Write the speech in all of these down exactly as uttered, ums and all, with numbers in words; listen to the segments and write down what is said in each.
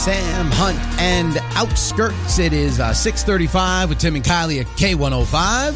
Sam Hunt and Outskirts. It is uh, six thirty-five with Tim and Kylie at K one oh five.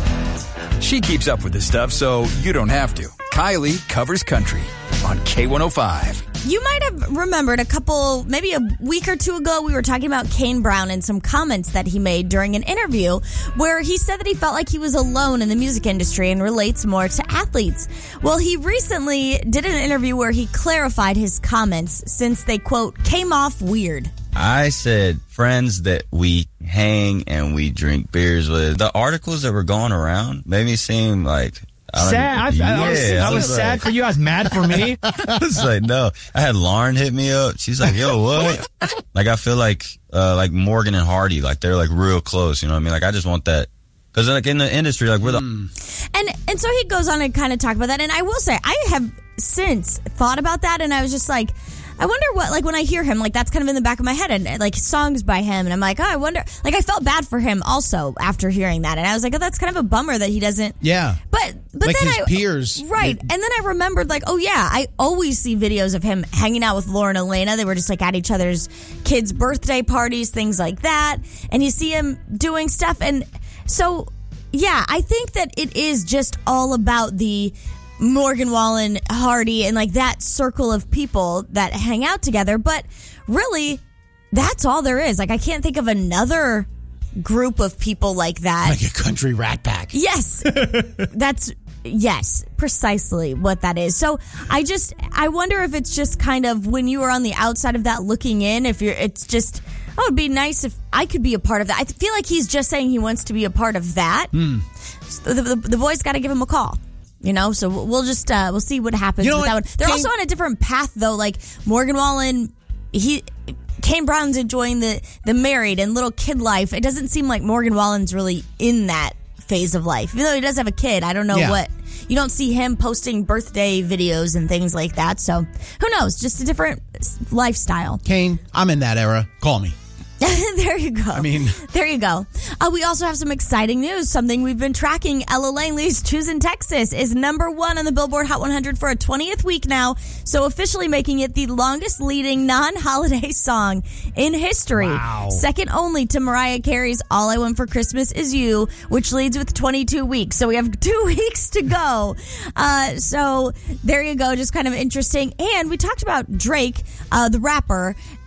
She keeps up with this stuff, so you don't have to. Kylie covers country on K one oh five. You might have remembered a couple, maybe a week or two ago, we were talking about Kane Brown and some comments that he made during an interview where he said that he felt like he was alone in the music industry and relates more to athletes. Well, he recently did an interview where he clarified his comments since they, quote, came off weird. I said friends that we hang and we drink beers with. The articles that were going around made me seem like... I sad. I, yeah, I was, I was, was sad like, for you. I was mad for me. I was like, no. I had Lauren hit me up. She's like, yo, what? Like, I feel like, uh, like Morgan and Hardy, like they're like real close. You know what I mean? Like, I just want that. Cause like in the industry, like we're the. Mm. And, and so he goes on and kind of talk about that. And I will say, I have since thought about that. And I was just like, I wonder what, like, when I hear him, like, that's kind of in the back of my head, and, like, songs by him, and I'm like, oh, I wonder, like, I felt bad for him also after hearing that, and I was like, oh, that's kind of a bummer that he doesn't. Yeah. But, but like then his I. peers. Right. And then I remembered, like, oh, yeah, I always see videos of him hanging out with Lauren Elena. They were just, like, at each other's kids' birthday parties, things like that, and you see him doing stuff, and so, yeah, I think that it is just all about the Morgan Wallen, Hardy, and like that circle of people that hang out together. But really, that's all there is. Like, I can't think of another group of people like that. Like a country rat pack. Yes. That's, yes, precisely what that is. So I just, I wonder if it's just kind of when you are on the outside of that looking in, if you're, it's just, oh, it'd be nice if I could be a part of that. I feel like he's just saying he wants to be a part of that. Mm. So the, the, the boys got to give him a call. You know, so we'll just, uh, we'll see what happens you know with what? that one. They're Kane, also on a different path, though. Like, Morgan Wallen, he, Kane Brown's enjoying the, the married and little kid life. It doesn't seem like Morgan Wallen's really in that phase of life. Even though he does have a kid, I don't know yeah. what. You don't see him posting birthday videos and things like that. So, who knows? Just a different lifestyle. Kane, I'm in that era. Call me. There you go. I mean, there you go. Uh, we also have some exciting news. Something we've been tracking. Ella Langley's "Choosin' Texas" is number one on the Billboard Hot one hundred for a twentieth week now, so officially making it the longest leading non-holiday song in history. Wow. Second only to Mariah Carey's "All I Want for Christmas Is You," which leads with twenty-two weeks. So we have two weeks to go. Uh, so there you go. Just kind of interesting. And we talked about Drake, uh, the rapper,